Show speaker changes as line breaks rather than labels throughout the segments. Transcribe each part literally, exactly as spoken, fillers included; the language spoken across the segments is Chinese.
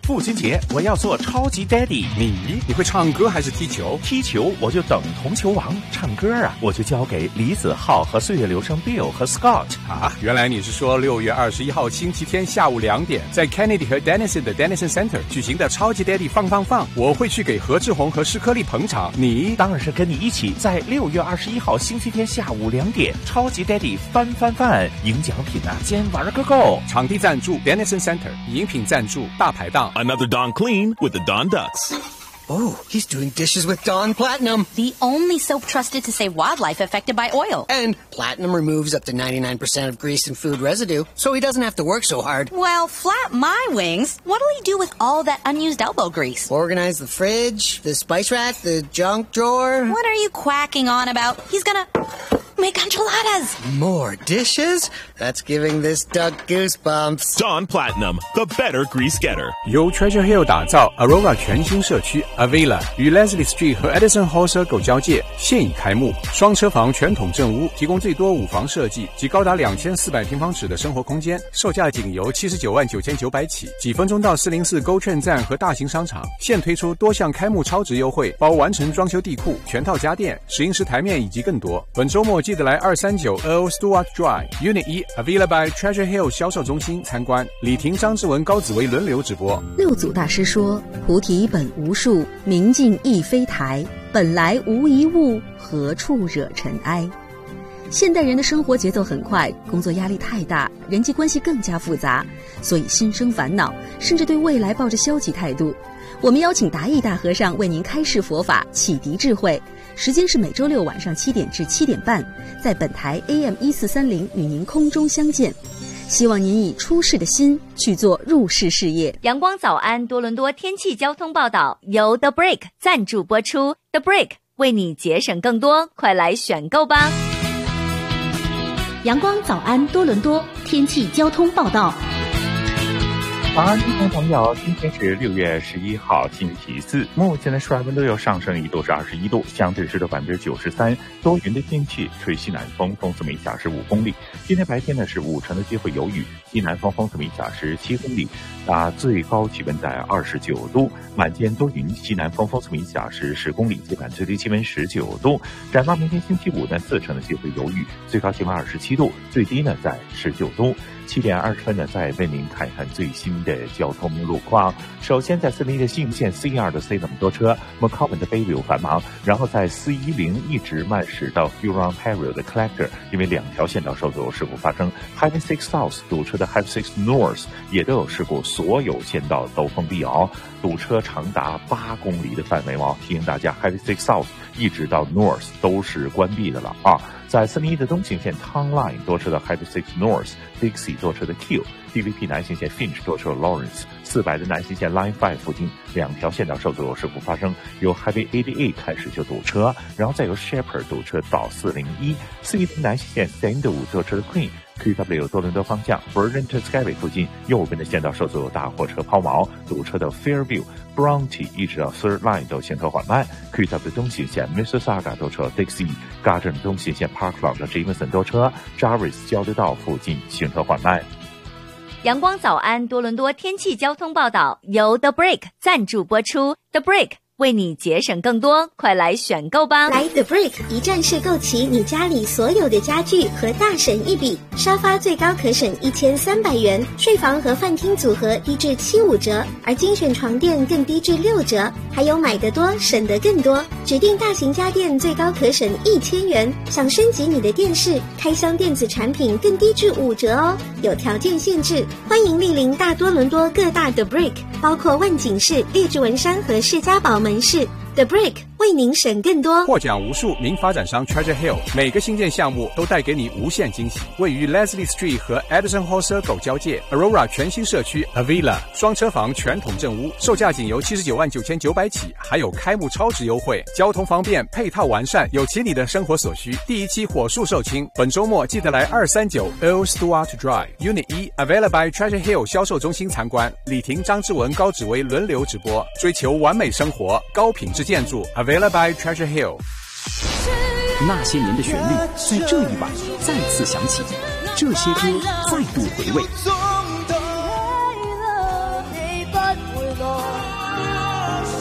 父亲节我要做超级 daddy。
你你会唱歌还是踢球？
踢球我就等同球王，唱歌啊我就交给李子浩和岁月流声 Bill 和 Scott。
啊，原来你是说六月二十一号星期天下午两点，在 Kennedy 和 Denison 的 Denison Center 举行的超级 daddy 放放放，我会去给何志宏和施克利捧场。你
当然是跟你一起在六月二十一号星期天下午两点，超级 daddy 翻翻翻，赢奖品啊，先玩个够。
场地赞助 Denison Center， 饮品赞助大排档。
Another Don Clean with the Don Ducks.
Oh, he's doing dishes with Dawn Platinum.
The only soap trusted to save wildlife affected by oil.
And Platinum removes up to ninety-nine percent of grease and food residue, so he doesn't have to work so hard.
Well, flap my wings. What'll he do with all that unused elbow grease?
Organize the fridge, the spice rack, the junk drawer.
What are you quacking on about? He's gonna make enchiladas.
More dishes? That's giving this duck goosebumps.
Dawn Platinum, the better grease getter.
由 Treasure Hill 打造 Aurora 全新社区 Avila 与 Leslie Street 和 Edison Hall Circle 交界，现已开幕。双车房全统正屋，提供最多五房设计及高达两千四百平方尺的生活空间，售价仅由七十九万九千九百起，几分钟到四零四 GO 券站和大型商场。现推出多项开幕超值优惠，包完成装修地库、全套家电、石英石台面以及更多。本周末记得来二三九 Earl Stewart Drive Unit 一 Avila by Treasure Hill 销售中心参观。李婷、张志文、高子维轮流直播。
六祖大师说：菩提本无树，明镜亦非台，本来无一物，何处惹尘埃。现代人的生活节奏很快，工作压力太大，人际关系更加复杂，所以心生烦恼，甚至对未来抱着消极态度。我们邀请达义大和尚为您开示佛法，启迪智慧。时间是每周六晚上七点至七点半，在本台 A M 一四三零与您空中相见。希望您以出世的心去做入世事业。
阳光早安多伦多天气交通报道由 The Break 赞助播出。 The Break 为你节省更多，快来选购吧。
阳光早安多伦多天气交通报道。
早安，听众朋友，今天是六月十一号，星期四。目前的室外温度又上升一度是二十一度，相对湿度百分之九十三，多云的天气，吹西南风，风速每小时五公里。今天白天呢是五成的机会有雨，西南风，风速每小时七公里，啊，最高气温在二十九度。晚间多云，西南风，风速每小时十公里，最晚最低气温十九度。展望明天星期五呢，四成的机会有雨，最高气温二十七度，最低呢在十九度。七点二十分呢，再为您看一看最新的交通路况。首先在四零一的信线 C 二 的 C 那么多车 ，McCowan 的 Bayview 繁忙，然后在四一零一直慢驶到 Huron-Ontario 的 Collector， 因为两条线道受阻事故发生。Highway six South 堵车的 Highway six North 也都有事故，所有线道都封闭哦，堵车长达八公里的范围哦。提醒大家 ，Highway six South 一直到 North 都是关闭的了啊。在四零一的东行线 Town Line 多车的 Highway six North、Dixie 多车的 Q、D V P 南行线 Finch 多车的 Lawrence、四百的南行线 Line five 附近两条线道受阻事故发生，由 Highway eighty-eight 开始就堵车，然后再由 Shepherd 堵车到四零一、四一零南行线 Sandwood 多车的 Queen。Q W 多伦多方向 Burlington Skyway 附近右边的线道受阻，大货车抛锚，堵车的 Fairview、Bronte 一直到 Third Line 都行车缓慢。Q W 东行线 Mississauga 多车 Dixie、Garden 东行线 Parkland 的 Jameson 多车 Jarvis 交流道附近行车缓慢。
阳光早安多伦多天气交通报道由 The Break 赞助播出。 The Break为你节省更多，快来选购吧！
来 The Brick 一站式购齐你家里所有的家具和大省一笔，沙发最高可省一千三百元，睡房和饭厅组合低至七五折，而精选床垫更低至六折，还有买得多省得更多，指定大型家电最高可省一千元，想升级你的电视、开箱电子产品更低至五折哦，有条件限制。欢迎莅临大多伦多各大 The Brick， 包括万景市、列治文山和世家堡门市。The Brick 为您省更多，
获奖无数。名发展商 Treasure Hill 每个新建项目都带给你无限惊喜。位于 Leslie Street 和 Edison Hall Circle 交界 Aurora 全新社区 Avila 双车房全统正屋，售价仅由七十九万九千九百起，还有开幕超值优惠，交通方便，配套完善，有齐你的生活所需。第一期火速售罄，本周末记得来二三九 Earl Stewart Drive Unit 一 Avila by Treasure Hill 销售中心参观。李婷、张志文、高芷薇轮流直播，追求完美生活，高品质建筑 Avila by Treasure Hill。
那些年的旋律在这一晚再次响起，这些歌再度回味。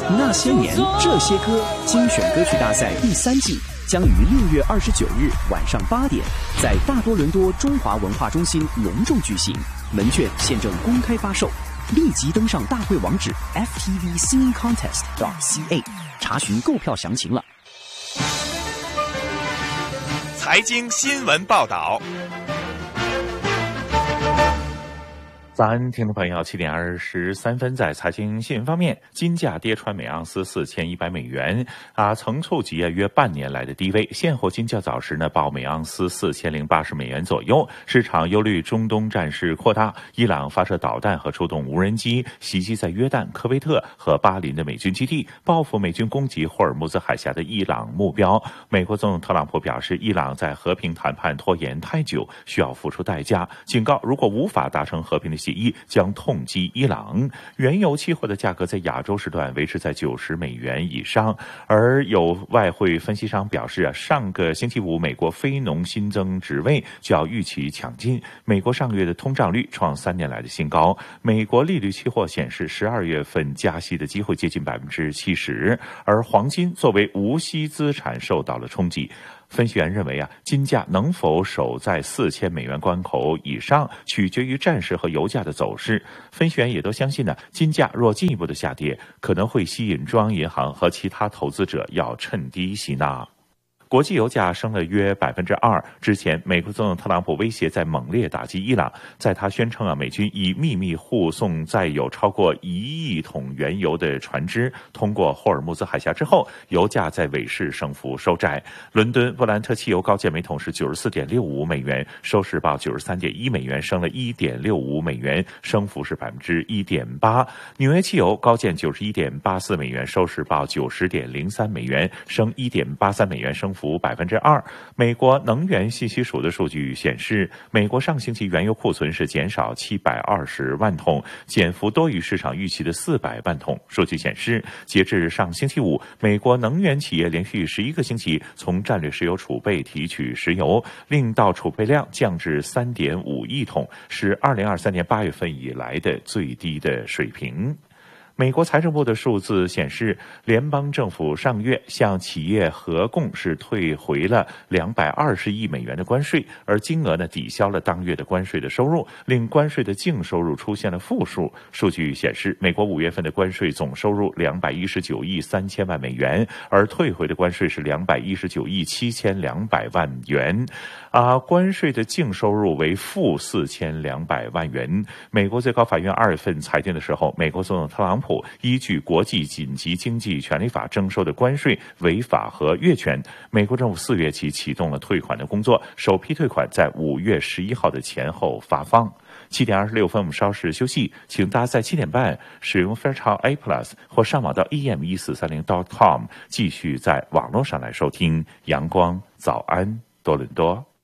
那些年这些歌精选歌曲大赛第三季将于六月二十九日晚上八点在大多伦多中华文化中心隆重举行，门券现正公开发售，立即登上大会网址 f t v singing contest dot c a 查询购票详情了。
财经新闻报道。
早安，听众朋友，七点二十三分，在财经新闻方面，金价跌穿每盎司四千一百美元，啊，曾触及约半年来的低位。现货金较早时呢报每盎司四千零八十美元左右。市场忧虑中东战事扩大，伊朗发射导弹和出动无人机袭击在约旦、科威特和巴林的美军基地，报复美军攻击霍尔木兹海峡的伊朗目标。美国总统特朗普表示，伊朗在和平谈判拖延太久，需要付出代价，警告如果无法达成和平的协议，将痛击伊朗。原油期货的价格在亚洲时段维持在九十美元以上，而有外汇分析商表示啊，上个星期五美国非农新增职位较预期强劲，美国上个月的通胀率创三年来的新高，美国利率期货显示十二月份加息的机会接近百分之七十，而黄金作为无息资产受到了冲击。分析员认为啊，金价能否守在四千美元关口以上，取决于战事和油价的走势。分析员也都相信呢，金价若进一步的下跌，可能会吸引中央银行和其他投资者要趁低吸纳。国际油价升了约百分之二。之前，美国总统特朗普威胁再猛烈打击伊朗，在他宣称啊，美军以秘密护送载有超过一亿桶原油的船只通过霍尔木兹海峡之后，油价在尾市升幅收窄。伦敦布兰特汽油高见每桶是九十四点六五美元，收市报九十三点一美元，升了一点六五美元，升幅是百分之一点八。纽约汽油高见九十一点八四美元，收市报九十点零三美元，升一点八三美元，升幅百分之二。美国能源信息署的数据显示，美国上星期原油库存是减少七百二十万桶，减幅多于市场预期的四百万桶。数据显示，截至上星期五，美国能源企业连续十一个星期从战略石油储备提取石油，令到储备量降至三点五亿桶，是二零二三年八月份以来的最低的水平。美国财政部的数字显示，联邦政府上月向企业合共是退回了两百二十亿美元的关税，而金额呢抵消了当月的关税的收入，令关税的净收入出现了负数。数据显示，美国五月份的关税总收入两百一十九亿三千万美元，而退回的关税是两百一十九亿七千两百万元，啊，关税的净收入为负四千两百万元。美国最高法院二月份裁定的时候，美国总统特朗普依据国际紧急经济权利法征收的关税违法和越权，美国政府四月起启动了退款的工作，首批退款在五月十一号的前后发放。七点二十六分，我们稍事休息，请大家在七点半使用 Fairchild A Plus 或上网到 E M 一四三零 点 com 继续在网络上来收听阳光早安多伦多。